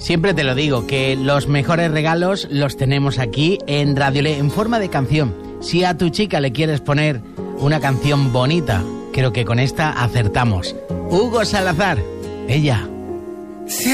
Siempre te lo digo, que los mejores regalos los tenemos aquí en Radio Le, en forma de canción. Si a tu chica le quieres poner una canción bonita, creo que con esta acertamos. Hugo Salazar, ella.